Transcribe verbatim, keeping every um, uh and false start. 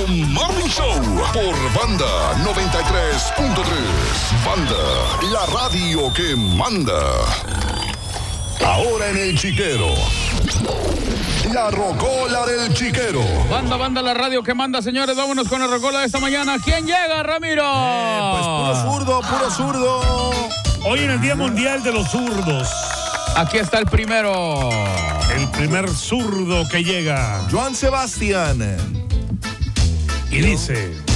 Morning Show por Banda noventa y tres punto tres. Banda, la radio que manda. Ahora en el chiquero. La rocola del chiquero. Banda, banda, la radio que manda, señores. Vámonos con la rocola de esta mañana. ¿Quién llega, Ramiro? Eh, pues puro zurdo, puro zurdo. Hoy en el Día Mundial de los Zurdos. Aquí está el primero. El primer zurdo que llega. Joan Sebastián. Y dice...